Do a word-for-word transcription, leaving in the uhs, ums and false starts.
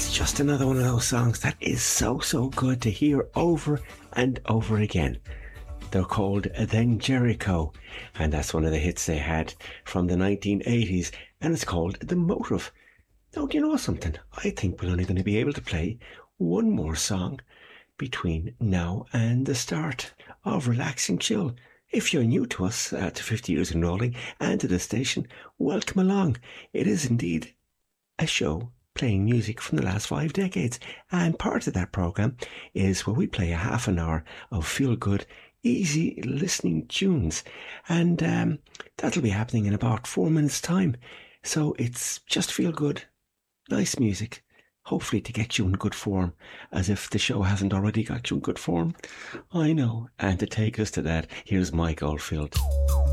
It's just another one of those songs that is so, so good to hear over and over again. They're called Then Jericho, and that's one of the hits they had from the nineteen eighties, and it's called The Motive. Now, do you know something? I think we're only going to be able to play one more song between now and the start of Relaxing Chill. If you're new to us, uh, to fifty years in rolling, and to the station, welcome along. It is indeed a show playing music from the last five decades, and part of that programme is where we play a half an hour of feel-good, easy listening tunes, and um, that'll be happening in about four minutes' time. So it's just feel-good, nice music, hopefully to get you in good form, as if the show hasn't already got you in good form. I know. And to take us to that, here's Mike Oldfield.